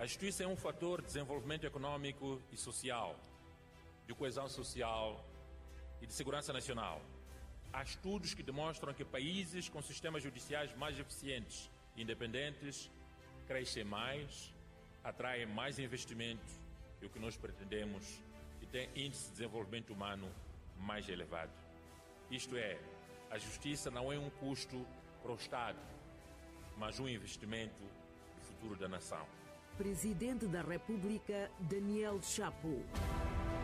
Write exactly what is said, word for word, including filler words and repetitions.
A justiça é um fator de desenvolvimento econômico e social, de coesão social e de segurança nacional. Há estudos que demonstram que países com sistemas judiciais mais eficientes e independentes crescem mais, atraem mais investimentos e o que nós pretendemos e têm índice de desenvolvimento humano mais elevado. Isto é, a justiça não é um custo para o Estado, mas um investimento no futuro da nação. Presidente da República, Daniel Chapo.